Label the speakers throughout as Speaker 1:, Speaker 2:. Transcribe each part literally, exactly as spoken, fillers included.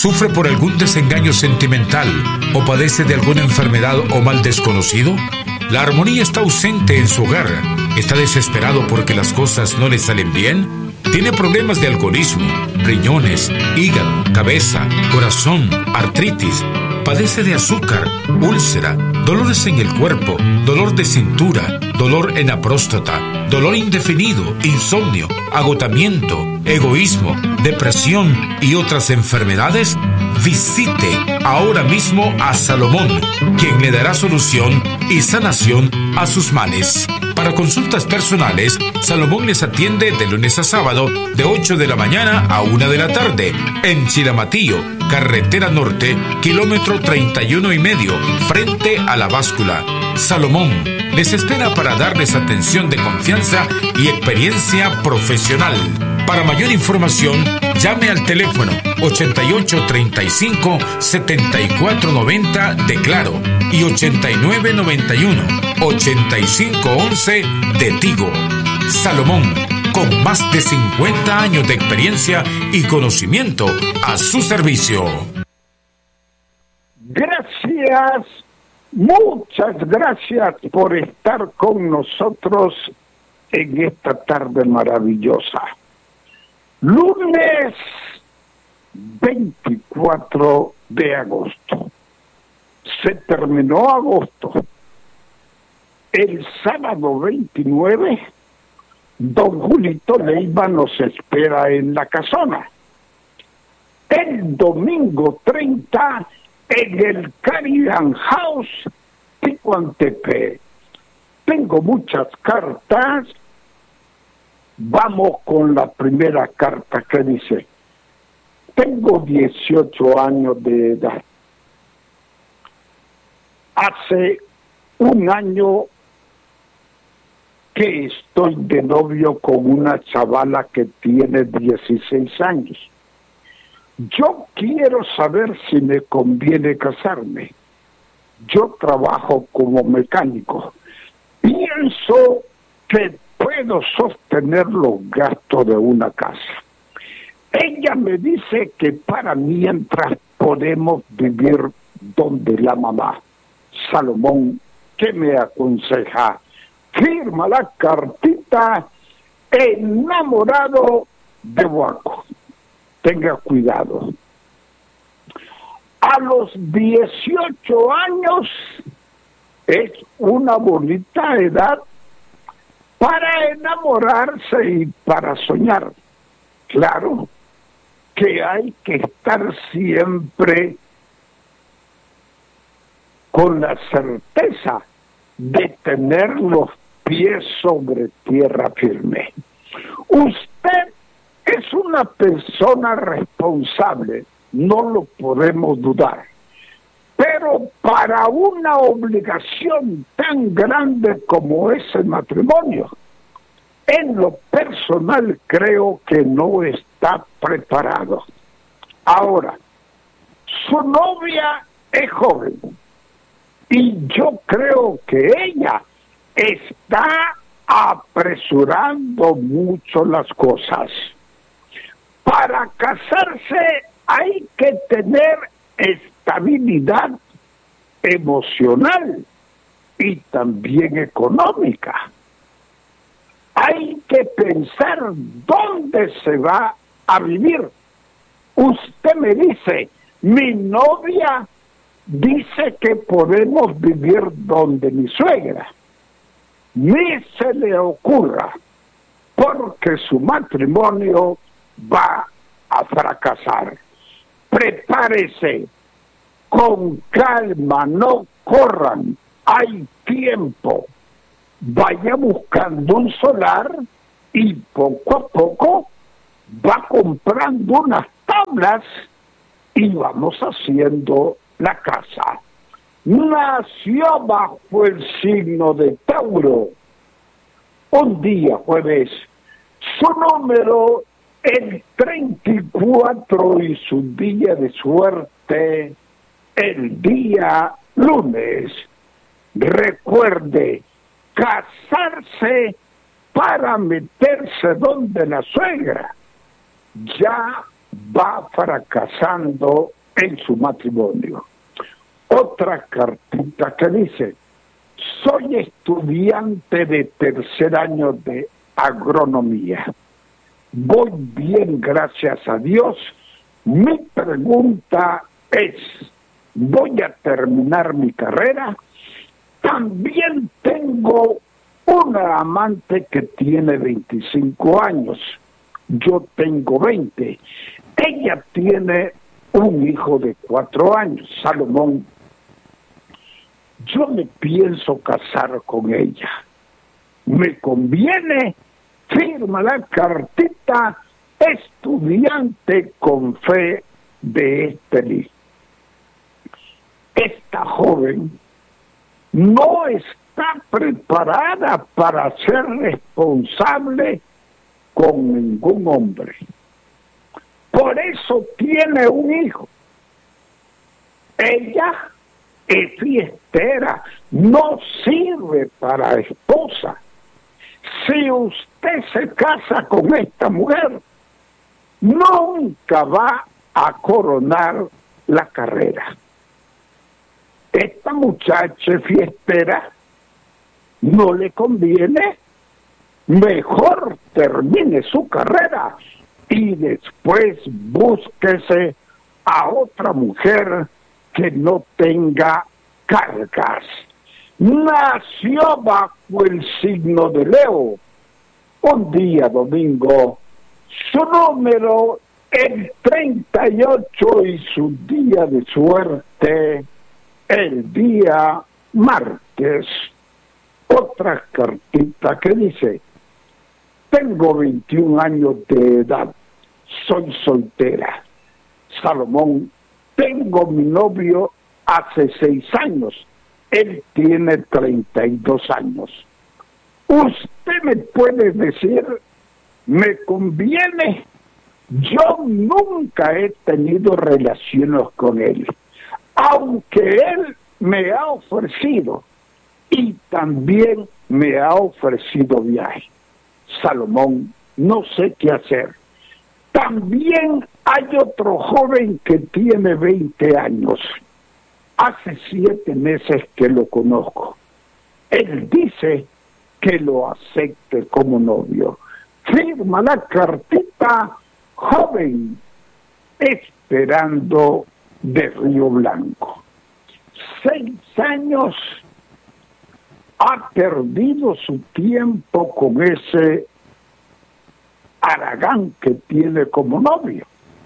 Speaker 1: ¿Sufre por algún desengaño sentimental o padece de alguna enfermedad o mal desconocido? ¿La armonía está ausente en su hogar? ¿Está desesperado porque las cosas no le salen bien? ¿Tiene problemas de alcoholismo, riñones, hígado, cabeza, corazón, artritis? ¿Padece de azúcar, úlcera, dolores en el cuerpo, dolor de cintura, dolor en la próstata, dolor indefinido, insomnio, agotamiento, egoísmo, depresión y otras enfermedades? Visite ahora mismo a Salomón, quien le dará solución y sanación a sus males. Para consultas personales, Salomón les atiende de lunes a sábado de ocho de la mañana a una de la tarde en Chiramatillo, carretera norte, kilómetro treinta y uno y medio, frente a la báscula. Salomón les espera para darles atención de confianza y experiencia profesional. Para mayor información, llame al teléfono ochenta y ocho treinta y cinco setenta y cuatro noventa de Claro y ochenta y nueve noventa y uno ochenta y cinco once de Tigo. Salomón, con más de cincuenta años de experiencia y conocimiento a su servicio.
Speaker 2: Gracias, muchas gracias por estar con nosotros en esta tarde maravillosa. Lunes veinticuatro de agosto. Se terminó agosto. El sábado veintinueve, don Julito Leiva nos espera en la casona. El domingo treinta, en el Caribbean House, Ticuantepe. Tengo muchas cartas. Vamos con la primera carta que dice: tengo dieciocho años de edad. Hace un año que estoy de novio con una chavala que tiene dieciséis años. Yo quiero saber si me conviene casarme. Yo trabajo como mecánico. Pienso que puedo sostener los gastos de una casa. Ella me dice que para mientras podemos vivir donde la mamá. Salomón, ¿qué me aconseja? Firma la cartita, enamorado de Huaco. Tenga cuidado. A los dieciocho años es una bonita edad para enamorarse y para soñar. Claro que hay que estar siempre con la certeza de tener los pies sobre tierra firme. Usted es una persona responsable, no lo podemos dudar. Pero para una obligación tan grande como es el matrimonio, en lo personal creo que no está preparado. Ahora, su novia es joven y yo creo que ella está apresurando mucho las cosas. Para casarse hay que tener estabilidad emocional y también económica. Hay que pensar dónde se va a vivir. Usted me dice, mi novia dice que podemos vivir donde mi suegra. Ni se le ocurra, porque su matrimonio va a fracasar. Prepárese, con calma, no corran, hay tiempo. Vaya buscando un solar y poco a poco va comprando unas tablas y vamos haciendo la casa. Nació bajo el signo de Tauro. Un día jueves, su número el treinta y cuatro y su día de suerte el día lunes. Recuerde, casarse para meterse donde la suegra. Ya va fracasando en su matrimonio. Otra cartita que dice: soy estudiante de tercer año de agronomía. Voy bien, gracias a Dios. Mi pregunta es: ¿voy a terminar mi carrera? También tengo una amante que tiene veinticinco años. Yo tengo veinte. Ella tiene un hijo de cuatro años, Salomón. Yo me pienso casar con ella. ¿Me conviene? Firma la cartita, estudiante con fe de Estelí. Esta joven no está preparada para ser responsable con ningún hombre. Por eso tiene un hijo. Ella es fiestera, no sirve para esposa. Si usted se casa con esta mujer, nunca va a coronar la carrera. Esta muchacha fiestera no le conviene. Mejor termine su carrera y después búsquese a otra mujer que no tenga cargas. Nació bajo el signo de Leo. Un día domingo, su número el treinta y ocho y su día de suerte el día martes. Otra cartita que dice: tengo veintiún años de edad, soy soltera. Salomón, tengo mi novio hace seis años, él tiene treinta y dos años. Usted me puede decir, ¿me conviene? Yo nunca he tenido relaciones con él, aunque él me ha ofrecido y también me ha ofrecido viaje. Salomón, no sé qué hacer. También hay otro joven que tiene veinte años. Hace siete meses que lo conozco. Él dice que lo acepte como novio. Firma la cartita, joven, esperando de Río Blanco. Seis años ha perdido su tiempo con ese Aragán que tiene como novio.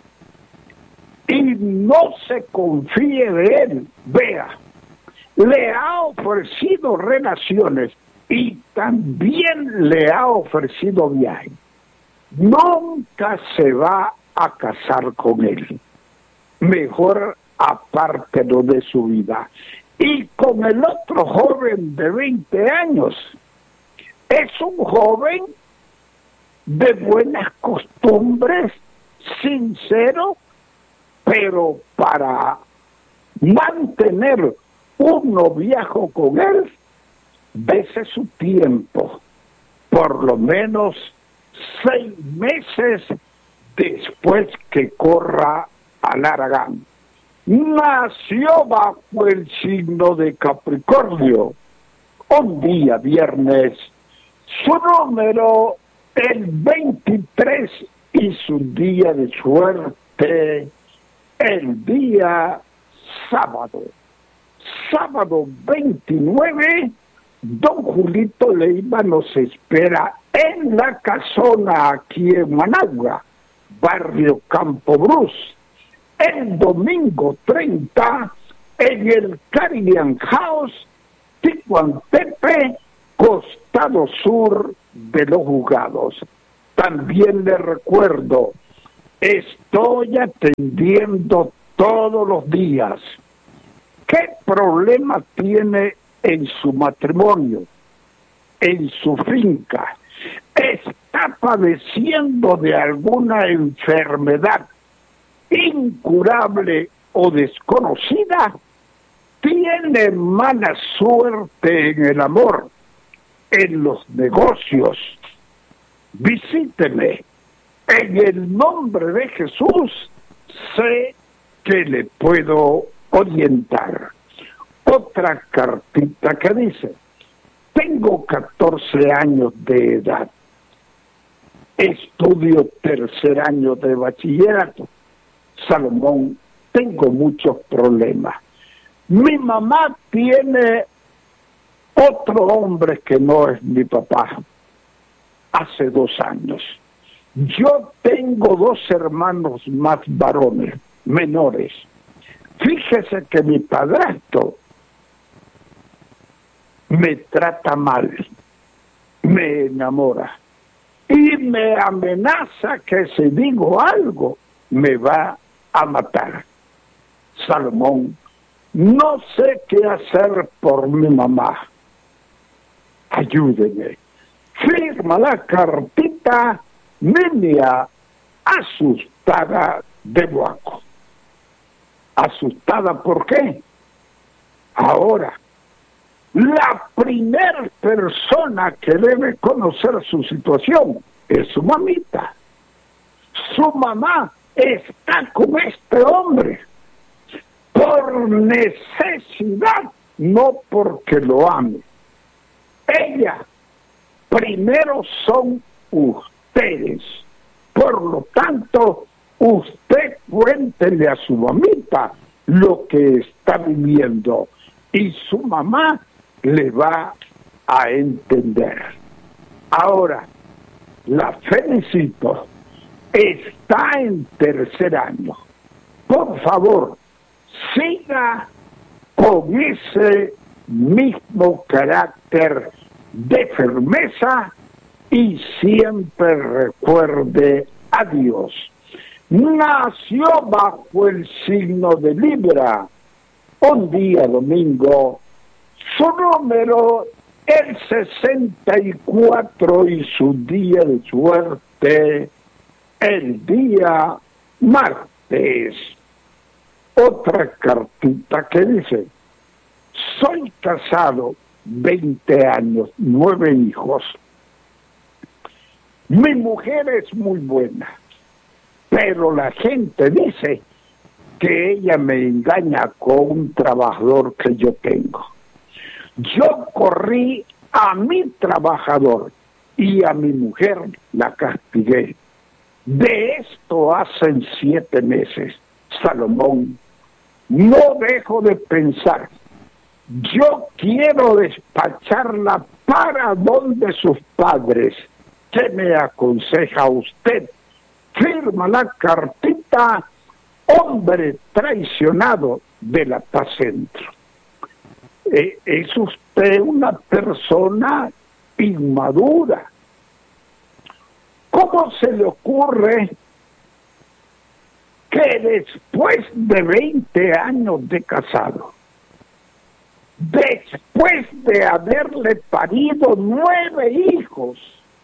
Speaker 2: Y no se confíe de él. Vea, le ha ofrecido relaciones y también le ha ofrecido viaje. Nunca se va a casar con él. Mejor apártelo de su vida. Y con el otro joven de veinte años, es un joven de buenas costumbres, sincero, pero para mantener un noviazgo con él, dese su tiempo, por lo menos seis meses después que corra al Aragán. Nació bajo el signo de Capricornio. Un día viernes, su número el veintitrés y su día de suerte el día sábado. Sábado veintinueve, don Julito Leiva nos espera en la casona aquí en Managua, barrio Campo Brus. El domingo treinta, en el Caribbean House, Ticuantepe, costado sur de los Juzgados. También le recuerdo, estoy atendiendo todos los días. ¿Qué problema tiene en su matrimonio, en su finca? ¿Está padeciendo de alguna enfermedad incurable o desconocida? ¿Tiene mala suerte en el amor, en los negocios? Visíteme En el nombre de Jesús sé que le puedo orientar. Otra cartita que dice: tengo catorce años de edad, estudio tercer año de bachillerato. Salomón, tengo muchos problemas. Mi mamá tiene otro hombre que no es mi papá, hace dos años. Yo tengo dos hermanos más varones, menores. Fíjese que mi padrastro me trata mal, me enamora y me amenaza que si digo algo me va a matar. Salomón, no sé qué hacer por mi mamá. Ayúdeme. Firma la cartita Niña asustada de Boaco. ¿Asustada por qué? Ahora, la primera persona que debe conocer su situación es su mamita. Su mamá está con este hombre por necesidad, no porque lo ame. Ella, primero son ustedes. Por lo tanto, usted cuéntele a su mamita lo que está viviendo y su mamá le va a entender. Ahora, la felicito. Está en tercer año. Por favor, siga con ese mismo carácter de firmeza y siempre recuerde a Dios. Nació bajo el signo de Libra, un día domingo, su número el sesenta y cuatro y su día de suerte el día martes. Otra cartita que dice: soy casado, veinte años, nueve hijos. Mi mujer es muy buena, pero la gente dice que ella me engaña con un trabajador que yo tengo. Yo corrí a mi trabajador y a mi mujer la castigué. De esto hacen siete meses. Salomón, no dejo de pensar. Yo quiero despacharla para donde sus padres. ¿Qué me aconseja usted? Firma la cartita hombre traicionado de la Paz Centro. Eh, es usted una persona inmadura. ¿Cómo se le ocurre que después de veinte años de casado, después de haberle parido nueve hijos,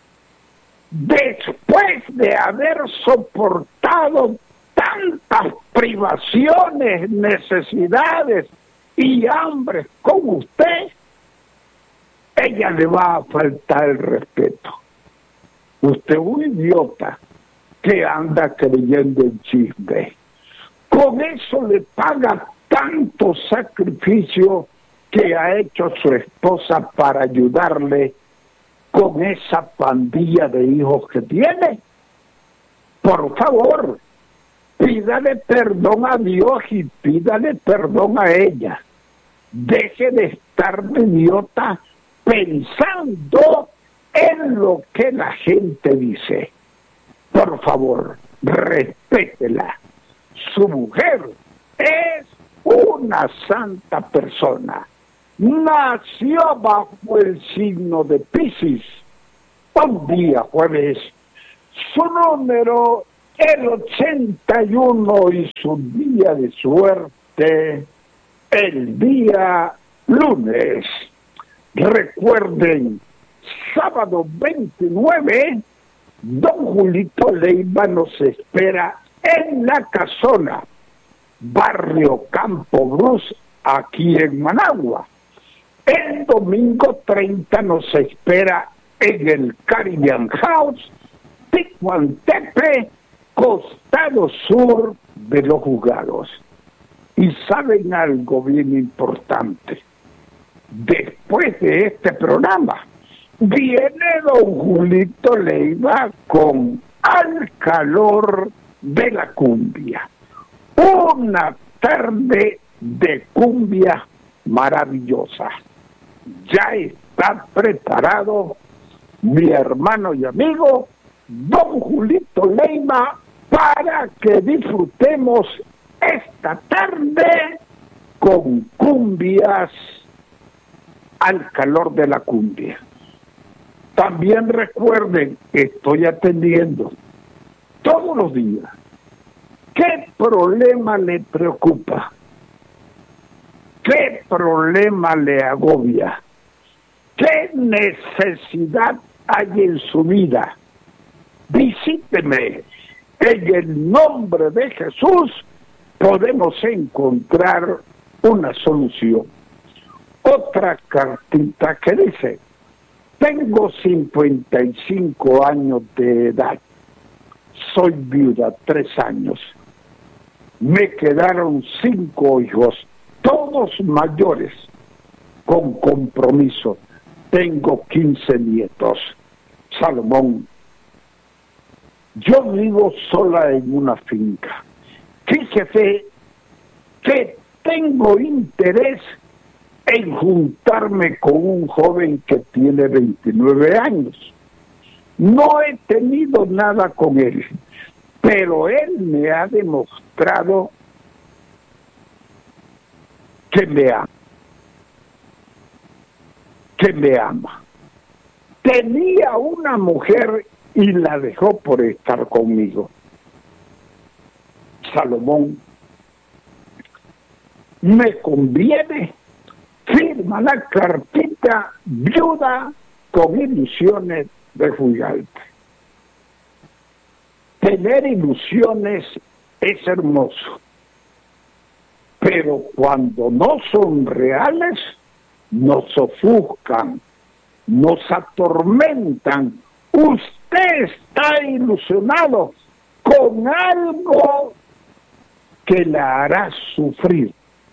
Speaker 2: después de haber soportado tantas privaciones, necesidades y hambre con usted, ella le va a faltar el respeto? Usted es un idiota que anda creyendo en chisme. Con eso le paga tanto sacrificio que ha hecho su esposa para ayudarle con esa pandilla de hijos que tiene. Por favor, pídale perdón a Dios y pídale perdón a ella. Deje de estar de idiota pensando en lo que la gente dice. Por favor, respétela. Su mujer es una santa persona. Nació bajo el signo de Piscis, un día jueves. Su número el ochenta y uno y su día de suerte el día lunes. Recuerden, sábado veintinueve, don Julito Leiva nos espera en La Casona, barrio Campo Cruz, aquí en Managua. El domingo treinta nos espera en el Caribbean House, Tepe, costado sur de los Juzgados. Y saben algo bien importante. Después de este programa, viene don Julito Leiva con Al calor de la cumbia. Una tarde de cumbia maravillosa. Ya está preparado mi hermano y amigo don Julito Leiva para que disfrutemos esta tarde con cumbias al calor de la cumbia. También recuerden que estoy atendiendo todos los días. ¿Qué problema le preocupa? ¿Qué problema le agobia? ¿Qué necesidad hay en su vida? Visíteme. En el nombre de Jesús podemos encontrar una solución. Otra cartita que dice: tengo cincuenta y cinco años de edad. Soy viuda, tres años. Me quedaron cinco hijos, todos mayores, con compromiso. Tengo quince nietos. Salomón, yo vivo sola en una finca. Fíjese que tengo interés en juntarme con un joven que tiene veintinueve años. No he tenido nada con él, pero él me ha demostrado que me ama. Que me ama. Tenía una mujer y la dejó por estar conmigo. Salomón, me conviene, firma la cartita, viuda con ilusiones de Fujalpa. Tener ilusiones es hermoso, pero cuando no son reales, nos ofuscan, nos atormentan. Usted está ilusionado con algo que la hará sufrir.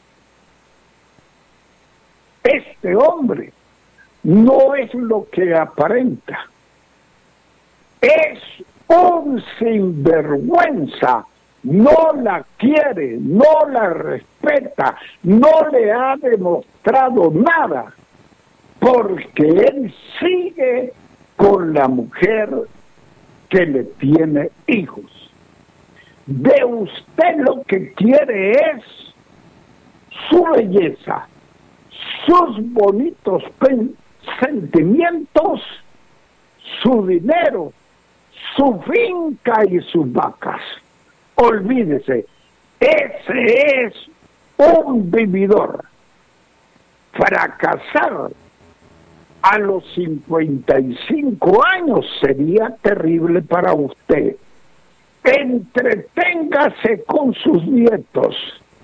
Speaker 2: Este hombre no es lo que aparenta. Es un sinvergüenza. No la quiere, no la respeta, no le ha demostrado nada, porque él sigue con la mujer que le tiene hijos. De usted lo que quiere es su belleza, sus bonitos sentimientos, su dinero, su finca y sus vacas. Olvídese, ese es un vividor. Fracasar a los cincuenta y cinco años sería terrible para usted. Entreténgase con sus nietos.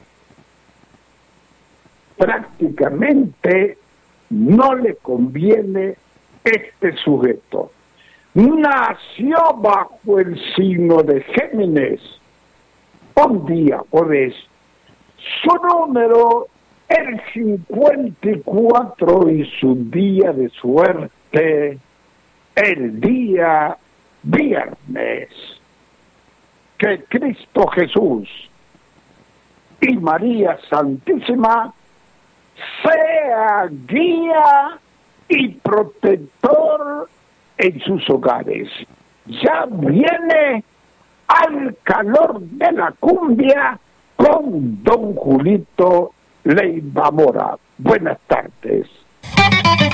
Speaker 2: Prácticamente no le conviene este sujeto. Nació bajo el signo de Géminis. Un día podés. Su número el cincuenta y cuatro y su día de suerte el día viernes. Que Cristo Jesús y María Santísima sea guía y protector en sus hogares. Ya viene Al calor de la cumbia con don Julito Leiva Mora. Buenas tardes.